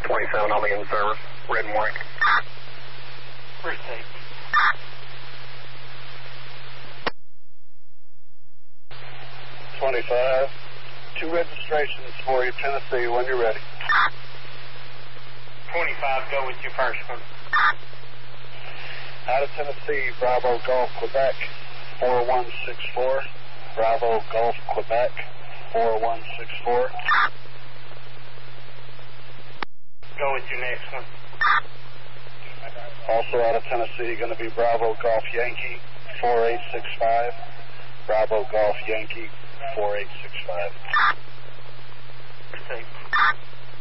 27, I'll be in service. Red and white. Received. $25. 2 registrations for you, Tennessee, when you're ready. 25, go with your first one. Out of Tennessee, Bravo Golf, Quebec, 4164. Bravo Golf, Quebec, 4164. Go with your next one. Also out of Tennessee, going to be Bravo Golf Yankee, 4865. Bravo Golf Yankee, 4865.